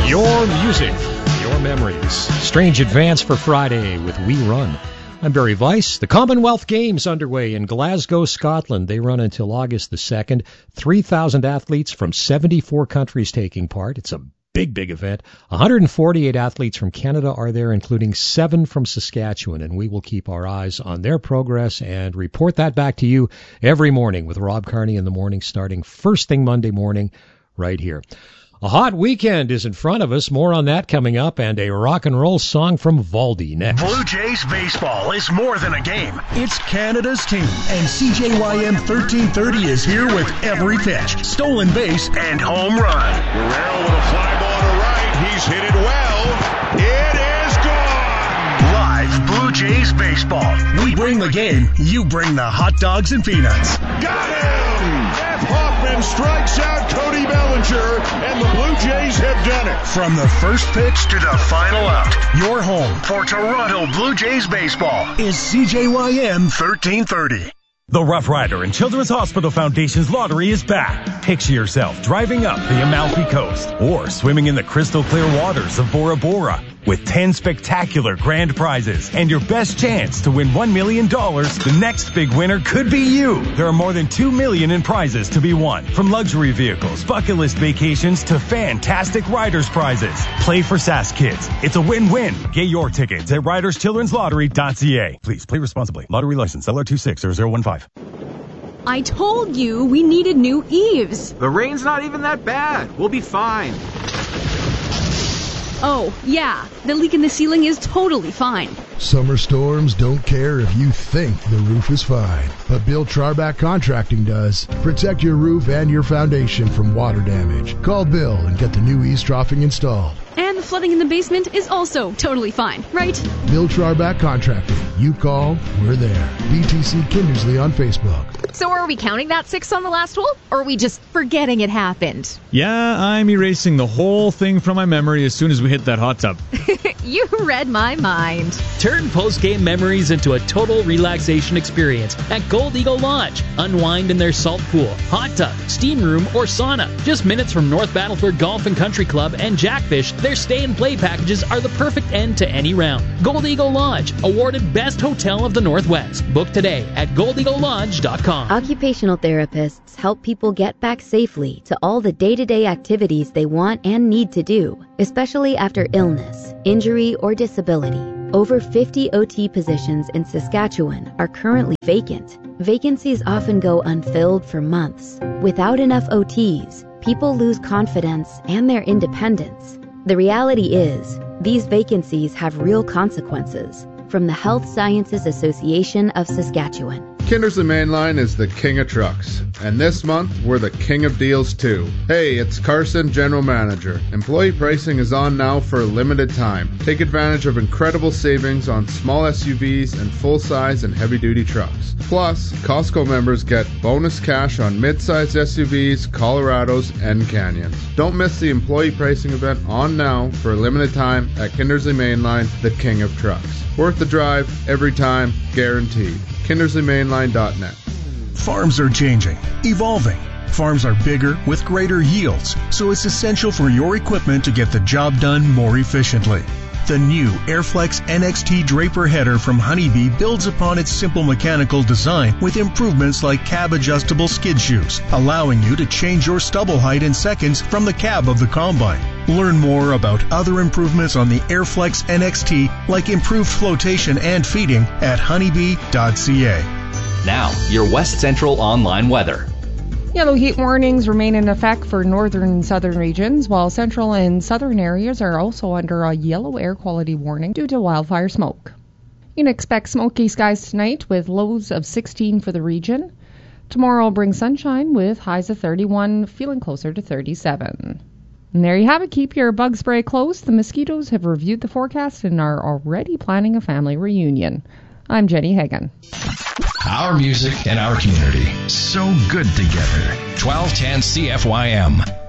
Your music, your memories. Strange advance for Friday with We Run. I'm Barry Weiss. The Commonwealth Games underway in Glasgow, Scotland. They run until August the 2nd. 3,000 athletes from 74 countries taking part. It's a big event. 148 athletes from Canada are there, including 7 from Saskatchewan, and we will keep our eyes on their progress and report that back to you every morning with Rob Carney in the morning, starting first thing Monday morning right here. A hot weekend is in front of us. More on that coming up, and a rock and roll song from Valdi next. Blue Jays baseball is more than a game. It's Canada's team, and CJYM 1330 is here with every pitch, stolen base, and home run. Guerrero with a fly ball to right. He's hit it well. It is gone. Live Blue Jays baseball. We bring the game. You bring the hot dogs and peanuts. Got him! Jeff Hoffman strikes out Cody Bellinger, and the Blue Jays have done it. From the first pitch to the final out, your home for Toronto Blue Jays baseball is CJYM 1330. The Rough Rider and Children's Hospital Foundation's lottery is back. Picture yourself driving up the Amalfi Coast or swimming in the crystal clear waters of Bora Bora with 10 spectacular grand prizes and your best chance to win $1 million. The next big winner could be you. There are more than $2 million in prizes to be won, from luxury vehicles, bucket list vacations to fantastic riders prizes. Play for SAS Kids. It's a win-win. Get your tickets at riderschildrenslottery.ca. Please play responsibly. Lottery license LR260015. I told you we needed new eaves. The rain's not even that bad. We'll be fine. Oh, yeah. The leak in the ceiling is totally fine. Summer storms don't care if you think the roof is fine, but Bill Charback Contracting does. Protect your roof and your foundation from water damage. Call Bill and get the new eavesdropping installed. And the flooding in the basement is also totally fine, right? Bill Charback Contracting. You call, we're there. BTC Kindersley on Facebook. So are we counting that 6 on the last hole, or are we just forgetting it happened? Yeah, I'm erasing the whole thing from my memory as soon as we hit that hot tub. You read my mind. Turn post-game memories into a total relaxation experience at Gold Eagle Lodge. Unwind in their salt pool, hot tub, steam room, or sauna. Just minutes from North Battleford Golf and Country Club and Jackfish, their stay and play packages are the perfect end to any round. Gold Eagle Lodge, awarded Best Hotel of the Northwest. Book today at goldeaglelodge.com. Occupational therapists help people get back safely to all the day-to-day activities they want and need to do, especially after illness, injury, or disability. Over 50 OT positions in Saskatchewan are currently vacant. Vacancies often go unfilled for months. Without enough OTs, people lose confidence and their independence. The reality is, these vacancies have real consequences. From the Health Sciences Association of Saskatchewan. Kindersley Mainline is the king of trucks, and this month we're the king of deals too. Hey, it's Carson, General Manager. Employee pricing is on now for a limited time. Take advantage of incredible savings on small SUVs and full-size and heavy-duty trucks. Plus, Costco members get bonus cash on mid-sized SUVs, Colorados, and Canyons. Don't miss the employee pricing event on now for a limited time at Kindersley Mainline, the king of trucks. Worth the drive, every time, guaranteed. KindersleyMainline.net. Farms are changing, evolving. Farms are bigger with greater yields, so it's essential for your equipment to get the job done more efficiently. The new Airflex NXT Draper header from Honeybee builds upon its simple mechanical design with improvements like cab-adjustable skid shoes, allowing you to change your stubble height in seconds from the cab of the combine. Learn more about other improvements on the Airflex NXT, like improved flotation and feeding, at honeybee.ca. Now, your West Central online weather. Yellow heat warnings remain in effect for northern and southern regions, while central and southern areas are also under a yellow air quality warning due to wildfire smoke. You can expect smoky skies tonight with lows of 16 for the region. Tomorrow will bring sunshine with highs of 31, feeling closer to 37. And there you have it. Keep your bug spray close. The mosquitoes have reviewed the forecast and are already planning a family reunion. I'm Jenny Hagan. Our music and our community. So good together. 1210 CFYM.